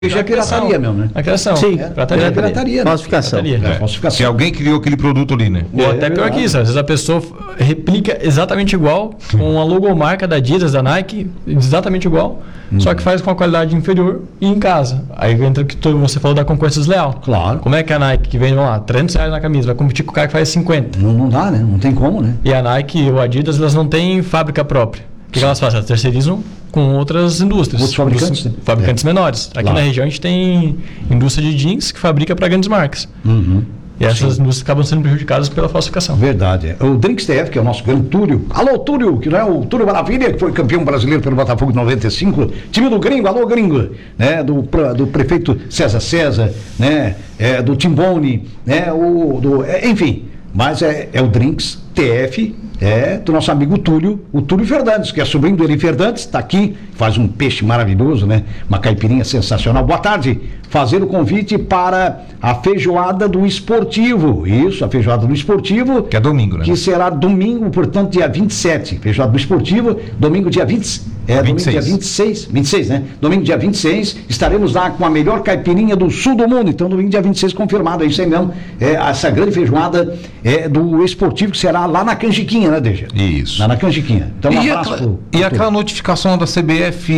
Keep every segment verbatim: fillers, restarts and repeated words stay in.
Já é pirataria mesmo, né? A criação. Sim, é, pirataria. É pirataria. Né? Falsificação. Pirataria. É, falsificação. Se alguém criou aquele produto ali, né? Ou É, até é pior que verdade. isso, às vezes a pessoa replica exatamente igual, com a logomarca da Adidas, da Nike, exatamente igual, Hum. só que faz com a qualidade inferior e em casa. Aí entra o que tu- você falou da concorrência desleal. Claro. Como é que a Nike, que vende, vamos lá, trezentos reais na camisa, vai competir com o cara que faz cinquenta? Não, não dá, né? Não tem como, né? E a Nike ou a Adidas, elas não têm fábrica própria. O que, que elas fazem? Elas terceirizam com outras indústrias. Outros fabricantes, Indústria- né? Fabricantes É. menores. Aqui Claro. na região a gente tem indústria de jeans que fabrica para grandes marcas. Uhum. E essas indústrias acabam sendo prejudicadas pela falsificação. Verdade. É. O Drinks T F, que é o nosso grande Túlio. Alô, Túlio, que não é o Túlio Maravilha, que foi campeão brasileiro pelo Botafogo em noventa e cinco. Time do Gringo, alô, Gringo. Né? Do, pra- do prefeito César César, né? É, do Timbone, né? O, do, é, enfim. Mas é, é o Drinks T F, é do nosso amigo Túlio, o Túlio Fernandes, que é sobrinho do Eli Fernandes, está aqui, faz um peixe maravilhoso, né? Uma caipirinha sensacional. Boa tarde. Fazer o convite para a feijoada do esportivo. Isso, a feijoada do esportivo. Que é domingo, né? Que será domingo, portanto, dia vinte e sete. Feijoada do esportivo, domingo dia vinte. É, domingo vinte e seis. dia vinte e seis. vinte e seis, né? Domingo dia vinte e seis, estaremos lá com a melhor caipirinha do sul do mundo. Então, domingo dia vinte e seis, confirmado. É isso aí mesmo. É, essa grande feijoada é do esportivo, que será lá na Canjiquinha, né, Deja? Isso. Lá na Canjiquinha. Então, um E, abraço aquela, pro- e pro aquela notificação da C B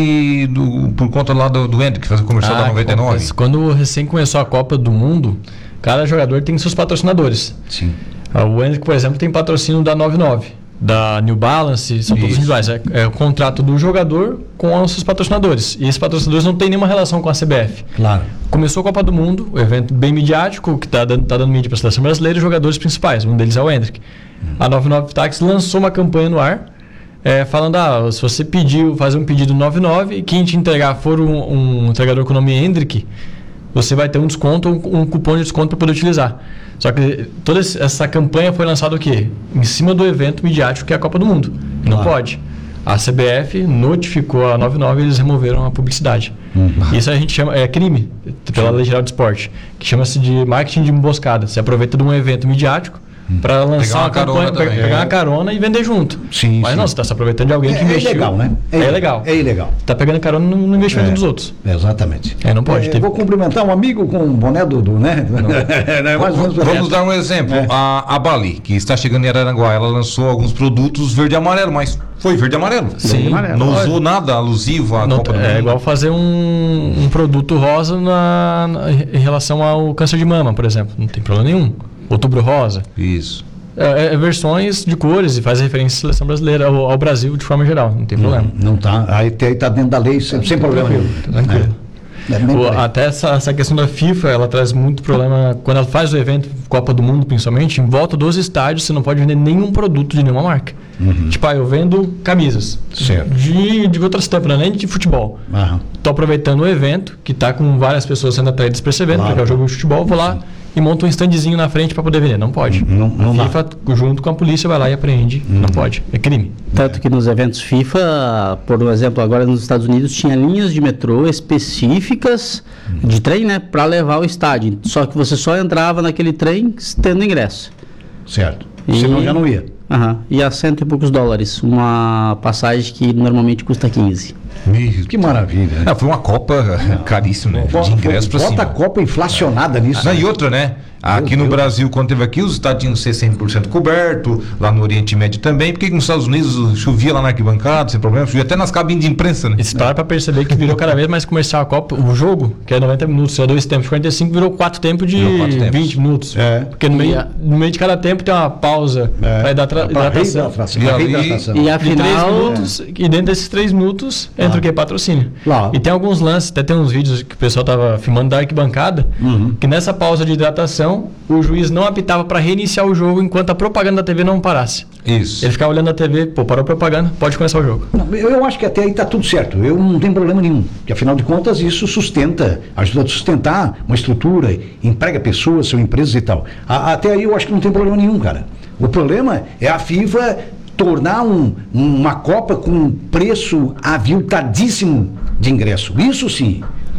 F do, por conta lá do, do Hendrick, que faz o comercial da Ah, noventa e nove? acontece. Quando recém começou a Copa do Mundo, cada jogador tem seus patrocinadores. Sim. Ah, O Hendrick, por exemplo, tem patrocínio da noventa e nove, da New Balance, são todos Isso. individuais. É, é o contrato do jogador com os seus patrocinadores. E esses patrocinadores não têm nenhuma relação com a C B F. Claro. Começou a Copa do Mundo, um evento bem midiático, que está dando, tá dando mídia para a seleção brasileira, e os jogadores principais, um deles é o Hendrick. A noventa e nove Táxi lançou uma campanha no ar, é, falando, ah, se você pediu, fazer um pedido noventa e nove, e quem te entregar for um, um entregador com o nome Hendrick, você vai ter um desconto, um, um cupom de desconto para poder utilizar. Só que toda esse- essa campanha foi lançada o quê? Em cima do evento midiático que é a Copa do Mundo. Não Claro. pode. A C B F notificou a noventa e nove e eles removeram a publicidade. Isso a gente chama, é crime, pela Lei Geral de Esporte, que chama-se de marketing de emboscada. Você aproveita de um evento midiático para lançar uma uma carona campanha, também. pegar uma carona e vender junto. Sim, Mas sim. não, você está se aproveitando de alguém É, que é investiu. ilegal, né? É, ilegal. É ilegal. Está pegando carona no, no investimento É. dos outros. Exatamente. É, não pode. É, Teve- Vou cumprimentar um amigo com um boné do, do né? É, mais ou menos por Vamos essa. dar um exemplo. É. A, a Bali, que está chegando em Araranguá, ela lançou alguns produtos verde e amarelo, mas foi verde e amarelo. Sim. amarelo. Não usou nada alusivo à Não, Copa do é Mundo. igual fazer um, um produto rosa na, na- em relação ao câncer de mama, por exemplo. Não tem problema nenhum. Outubro rosa. Isso. É, é versões de cores e faz referência à seleção brasileira, ao, ao Brasil de forma geral. Não tem problema. Não tá. Aí aí tá dentro da lei sem, sem problema nenhum. Tranquilo. É, é bem O- por aí. até essa, essa questão da FIFA, ela traz muito problema. Quando ela faz o evento, Copa do Mundo principalmente, em volta dos estádios você não pode vender nenhum produto de nenhuma marca. Tipo, ah, eu vendo camisas. Certo. De, de outras tampas, não é nem de futebol. Aham. Tô aproveitando o evento, que tá com várias pessoas sendo atraídas para esse evento, Claro. porque é o jogo de futebol, vou lá e monto um standzinho na frente para poder vender. Não pode. Não- não a dá. FIFA, junto com a polícia, vai lá e apreende. Não pode. É crime. Tanto que nos eventos FIFA, por exemplo, agora nos Estados Unidos, tinha linhas de metrô específicas de trem, né, para levar ao estádio. Só que você só entrava naquele trem tendo ingresso. Certo. E- Senão já não ia. Aham. E a cento e poucos dólares, uma passagem que normalmente custa quinze. Que maravilha. Né? Ah, foi uma Copa caríssima, né? De ingresso pra Bota a cima. Copa inflacionada nisso. Não, né? e outra, né? Aqui Meu no Deus. Brasil, quando teve aqui, os estádios tinham que ser cem por cento coberto, lá no Oriente Médio também. Por que que nos Estados Unidos chovia lá na arquibancada, sem problema? Chovia até nas cabines de imprensa, né? E se parar para perceber que virou cada vez mais comercial a Copa, o jogo, que é noventa minutos, é dois tempos, quarenta e cinco, virou quatro tempos de Virou quatro tempos. vinte minutos. É. Porque no meio, E a- no meio de cada tempo tem uma pausa É. para hidrata- Pra hidratação. reidratação. E Pra ali- reidratação. E a De três final, minutos, e dentro desses três minutos entra o que? Patrocínio. Claro. E tem alguns lances, até tem uns vídeos que o pessoal tava filmando da arquibancada, Uhum. que nessa pausa de hidratação, o juiz não apitava para reiniciar o jogo enquanto a propaganda da T V não parasse. Isso. Ele ficava olhando a T V, pô, parou a propaganda, pode começar o jogo. Não, eu, eu acho que até aí está tudo certo. Eu não tenho problema nenhum. Porque afinal de contas isso sustenta, ajuda a sustentar uma estrutura, emprega pessoas, são empresas e tal. A- até aí eu acho que não tem problema nenhum, cara. O problema é a FIFA tornar um- uma Copa com um preço aviltadíssimo de ingresso. Isso sim.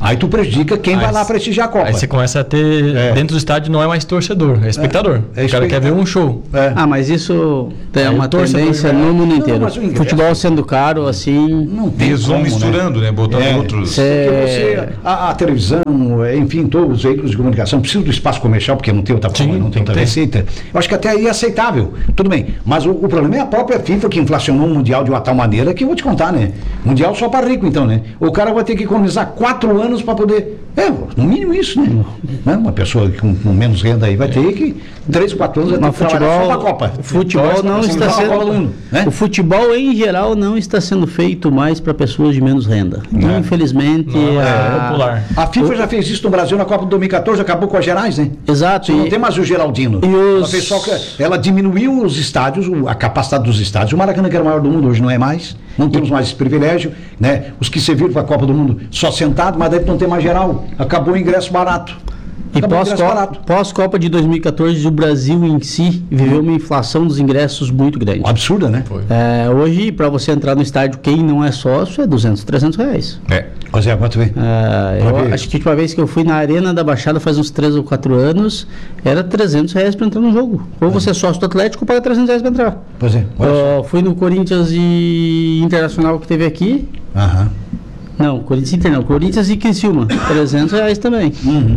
Aí tu prejudica quem Aí vai lá c- prestigiar a Copa. Aí você começa a ter. É. Dentro do estádio não é mais torcedor, é espectador. É, é o cara quer ver um show. É. Ah, mas isso tem Aí uma o torcedor tendência já- no mundo Não, inteiro. mas o ingresso- Futebol sendo caro, assim. Não tem Eles vão como, misturando, né? Botando É. outros. Cê- Porque você, a, a televisão, é, enfim, todos os veículos de comunicação precisam do espaço comercial, porque não tem outra forma, Sim, não tem outra tem. receita. Eu acho que até aí é aceitável. Tudo bem. Mas o, o problema é a própria FIFA que inflacionou o Mundial de uma tal maneira que eu vou te contar, né? Mundial só para rico, então, né? O cara vai ter que economizar quatro anos para poder. É, no mínimo isso, né? Né? Uma pessoa com, com menos renda aí vai ter que. Três, quatro anos vai ter Mas que trabalhar só futebol, pra Copa. futebol Torce pra não você está jogar a Copa do Mundo, né? sendo. O futebol em geral não está sendo feito mais para pessoas de menos renda. Infelizmente, Não, é a- popular. A FIFA já fez isso no Brasil na Copa de dois mil e catorze, acabou com as gerais, né? Exato. Não E, tem mais o Geraldino. e os- Ela, fez só que- ela diminuiu os estádios, o- a capacidade dos estádios. O Maracanã, que era o maior do mundo, hoje não é mais. Não temos mais esse privilégio, né? Os que serviram para a Copa do Mundo só sentado, mas daí não tem mais geral. Acabou o ingresso barato. e Acabou o ingresso pós-Copa barato. pós-Copa de dois mil e catorze, o Brasil em si viveu uma inflação dos ingressos muito grande. Absurda, né? Foi. É, hoje, para você entrar no estádio, quem não é sócio, é duzentos, trezentos reais. É. Ô Zé, quanto vem? É, Pra eu ver. acho que a última vez que eu fui na Arena da Baixada faz uns três ou quatro anos, era trezentos reais para entrar no jogo. Ou você é sócio do Atlético ou paga trezentos reais para entrar. Pois é, olha só. Eu fui no Corinthians e Internacional que teve aqui. Aham. Não, Corinthians e Inter não, Corinthians e Criciúma. trezentos reais também. Uhum.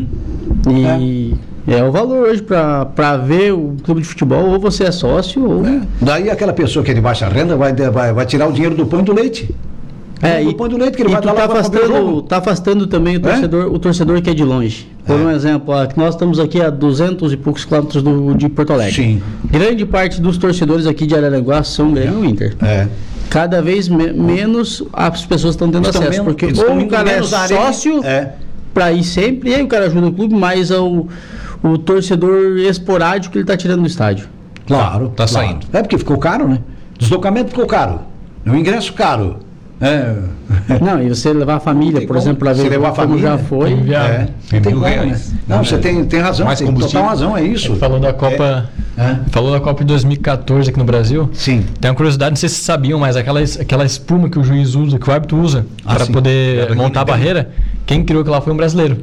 E é, o valor hoje para ver o clube de futebol, ou você é sócio ou. É. Daí aquela pessoa que é de baixa renda vai, vai, vai tirar o dinheiro do pão e do leite. É, do e, pão e do leite que ele e vai tu dar tá lá para ver o afastando, jogo. tá afastando também o torcedor, o torcedor que é de longe. Por É. um exemplo, ó, que nós estamos aqui a duzentos e poucos quilômetros do, de Porto Alegre. Sim. Grande parte dos torcedores aqui de Araranguá são Grêmio e Inter. É. Cada vez me- menos as pessoas estão tendo Estão acesso, menos- porque eles ou estão o indo cara é menos à arena, sócio é. para ir sempre, e aí o cara ajuda o clube, mas é o, o torcedor esporádico que ele está tirando do estádio. Claro. Tá claro. saindo. É porque ficou caro, né? Deslocamento ficou caro. O ingresso caro. É. Não, e você levar a família, Tem por como. exemplo, para Se ver levar a como família, já foi. tem viagem. É. Tem Não tem mil como, reais. né? Não, você tem, tem razão, Mais tem total combustível. razão, é isso. Falou da Copa. É. Falou da Copa de dois mil e catorze aqui no Brasil. Sim. Tem uma curiosidade, não sei se vocês sabiam, mas aquela, aquela espuma que o juiz usa, que o árbitro usa Ah, para sim. poder É do montar a Rio de barreira, quem criou aquilo lá foi um brasileiro.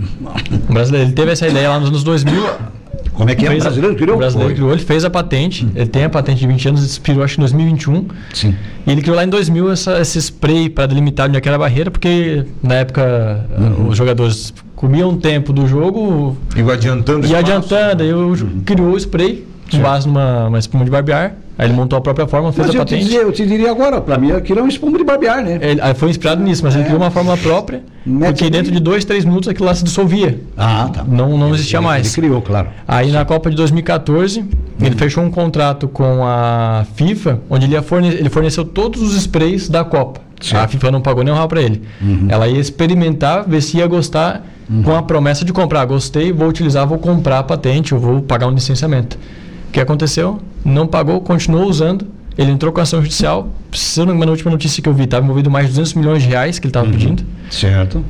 Um brasileiro. Ele teve essa ideia lá nos anos dois mil. Como é que é? O Fez a- brasileiro criou? O brasileiro Foi. criou, ele fez a patente. Ele tem a patente de vinte anos, expirou acho que em dois mil e vinte e um. Sim. E ele criou lá em dois mil essa, esse spray para delimitar onde é que era a barreira, porque na época Uhum. os jogadores comiam tempo do jogo E vai adiantando e espaço. adiantando. Aí eu criou o spray com Certo. base numa uma espuma de barbear. Aí ele montou a própria forma, fez Mas a eu te, patente. diria, eu te diria agora, pra mim aquilo é um espuma de barbear, né? Ele, aí foi inspirado nisso, mas ele É. criou uma fórmula própria, Mete porque ali. dentro de dois, três minutos aquilo lá se dissolvia. Ah, tá. Não, não existia Ele- mais. Ele criou, claro. Aí na Copa de dois mil e catorze, ele fechou um contrato com a FIFA, onde ele, ia forne ele forneceu todos os sprays da Copa. Certo. A FIFA não pagou nem um real pra ele. Ela ia experimentar, ver se ia gostar, com a promessa de comprar. Gostei, vou utilizar, vou comprar a patente, eu vou pagar um licenciamento. O que aconteceu? Não pagou, continuou usando. Ele entrou com ação judicial. Se eu não me engano, na última notícia que eu vi, estava envolvido mais de duzentos milhões de reais que ele estava pedindo. Certo.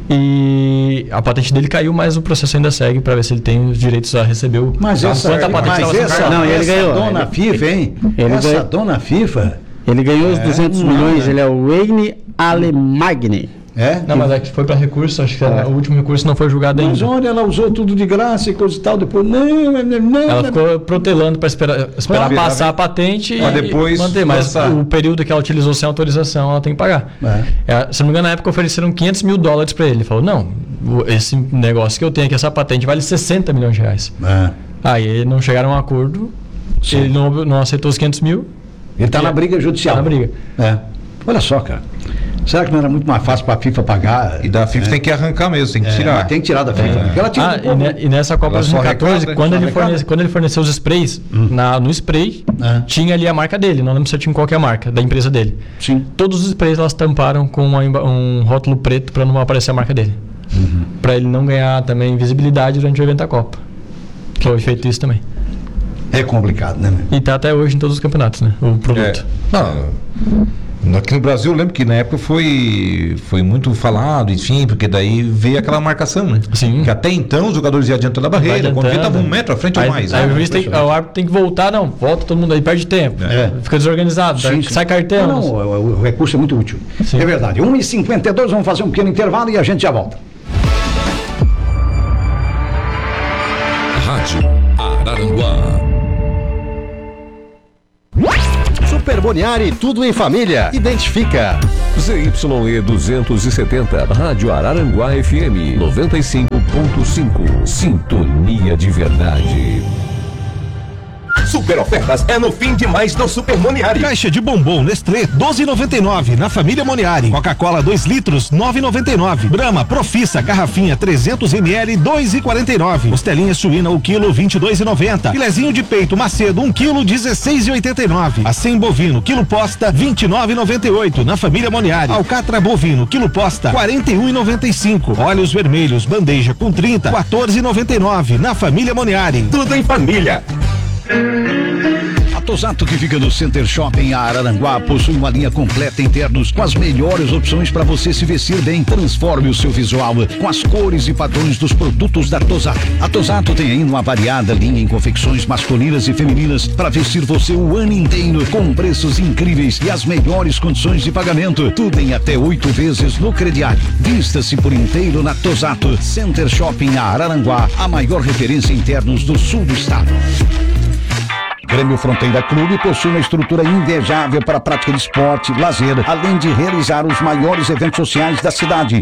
E a patente dele caiu, mas o processo ainda segue para ver se ele tem os direitos a receber o Mas enquanto essa, a patente mas estava sendo essa, pagada. Não, e ele essa ganhou. dona Ele- FIFA, hein? ele essa ganhou. dona FIFA, Ele ganhou os É, duzentos não, milhões, né? ele é o Wayne Alemagne. é? Não, mas é que foi para recurso, acho que o último recurso não foi julgado Mas ainda. olha, ela usou tudo de graça e coisa e tal, depois, não, não, não. Ela não. ficou protelando para esperar, esperar Pra passar virar, a patente pra e depois manter. Mas lançar. o período que ela utilizou sem autorização, ela tem que pagar. É. É, se não me engano, na época ofereceram quinhentos mil dólares para ele. Ele falou, não, o- esse negócio que eu tenho aqui, essa patente, vale sessenta milhões de reais. É. Aí não chegaram a um acordo, Sim. ele não, não aceitou os quinhentos mil. Ele está na briga judicial. Tá na briga. É. Olha só, cara. Será que não era muito mais fácil para a FIFA pagar? E da FIFA tem que arrancar mesmo, tem que É, tirar. tem que tirar da FIFA. Porque ela tira Ah, do e, povo. ne- e nessa Copa Ela de só dois mil e catorze, arrecada, quando, só ele arrecada. fornece, quando ele forneceu os sprays, na, no spray, É. tinha ali a marca dele. Não lembro se tinha qualquer marca, da empresa dele. Sim. Todos os sprays elas tamparam com uma emba- um rótulo preto para não aparecer a marca dele. Uhum. Para ele não ganhar também visibilidade durante o evento da Copa. Foi feito isso também. É complicado, né? meu? E tá até hoje em todos os campeonatos, né? O produto. É. Não, aqui no Brasil eu lembro que na época foi, foi muito falado, enfim, porque daí veio aquela marcação, né? Sim. Que até então os jogadores iam adiantando a barreira, Vai quando vê adiantando. tava um metro à frente aí, ou mais. Aí né? o, juiz tem, o árbitro tem que voltar, não. Volta todo mundo aí, perde tempo. É. Fica desorganizado, Sim, sai- sim. sai cartão. Não, não, o, o recurso é muito útil. Sim. É verdade. um e cinquenta e dois, vamos fazer um pequeno intervalo e a gente já volta. Moniari, tudo em família. Identifica. Z Y E duzentos e setenta, Rádio Araranguá F M noventa e cinco ponto cinco. Sintonia de verdade. Super ofertas é no fim de mais do Super Moniari. Caixa de bombom Nestlé doze e noventa e nove na família Moniari. Coca-Cola dois litros nove e noventa e nove. Brahma Profissa garrafinha trezentos mililitros dois e quarenta e nove. Costelinha suína o quilo vinte e dois e noventa. Filezinho de peito Macedo um quilo dezesseis e oitenta e nove. Acém bovino quilo posta vinte e nove e noventa e oito na família Moniari. Alcatra bovino quilo posta quarenta e um e noventa e cinco. Óleos vermelhos bandeja com trinta quatorze e noventa e nove na família Moniari. Tudo em família. A Tosato, que fica no Center Shopping Araranguá, possui uma linha completa em ternos com as melhores opções para você se vestir bem. Transforme o seu visual com as cores e padrões dos produtos da Tosato. A Tosato tem ainda uma variada linha em confecções masculinas e femininas para vestir você o ano inteiro, com preços incríveis e as melhores condições de pagamento. Tudo em até oito vezes no crediário. Vista-se por inteiro na Tosato. Center Shopping Araranguá, a maior referência em ternos do sul do estado. Grêmio Fronteira Clube possui uma estrutura invejável para a prática de esporte, lazer, além de realizar os maiores eventos sociais da cidade.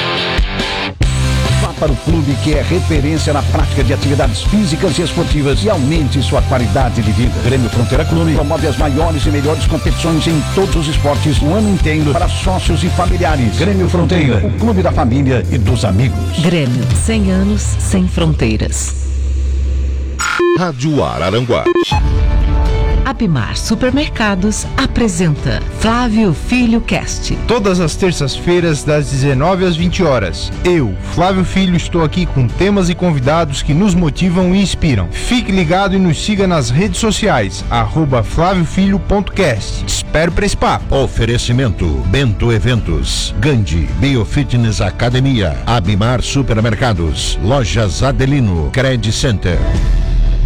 Vá para o clube, que é referência na prática de atividades físicas e esportivas, e aumente sua qualidade de vida. Grêmio Fronteira Clube promove as maiores e melhores competições em todos os esportes o ano inteiro para sócios e familiares. Grêmio Fronteira, o clube da família e dos amigos. Grêmio, cem anos sem fronteiras. Rádio Araranguá. Abimar Supermercados apresenta Flávio Filho Cast. Todas as terças-feiras, das dezenove às vinte horas. Eu, Flávio Filho, estou aqui com temas e convidados que nos motivam e inspiram. Fique ligado e nos siga nas redes sociais, arroba flávio filho ponto cast. Espero para esse papo. Oferecimento Bento Eventos, Gandhi Biofitness Academia, Abimar Supermercados, Lojas Adelino, Credit Center.